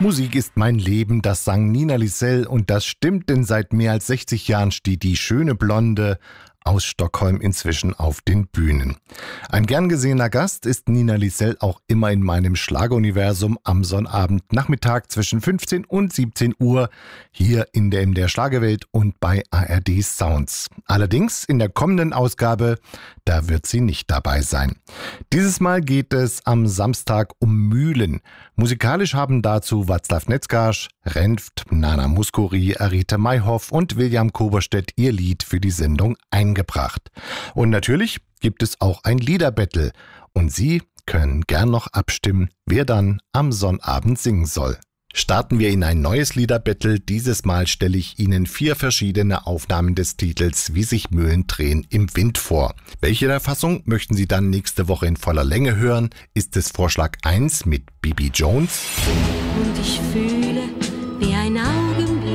Musik ist mein Leben, das sang Nina Lisel und das stimmt, denn seit mehr als 60 Jahren steht die schöne Blonde aus Stockholm inzwischen auf den Bühnen. Ein gern gesehener Gast ist Nina Lisel auch immer in meinem Schlageruniversum am Sonnabend Nachmittag zwischen 15 und 17 Uhr hier in der MDR Schlagerwelt und bei ARD Sounds. Allerdings in der kommenden Ausgabe, da wird sie nicht dabei sein. Dieses Mal geht es am Samstag um Mühlen. Musikalisch haben dazu Václav Nezgaš, Renft, Nana Mouskouri, Arita Mayhoff und William Koberstedt ihr Lied für die Sendung eingebracht. Und natürlich gibt es auch ein Liederbattle. Und Sie können gern noch abstimmen, wer dann am Sonnabend singen soll. Starten wir in ein neues Liederbattle. Dieses Mal stelle ich Ihnen 4 verschiedene Aufnahmen des Titels Wie sich Mühlen drehen im Wind vor. Welche der Fassung möchten Sie dann nächste Woche in voller Länge hören? Ist es Vorschlag 1 mit Bibi Jones? Und ich fühle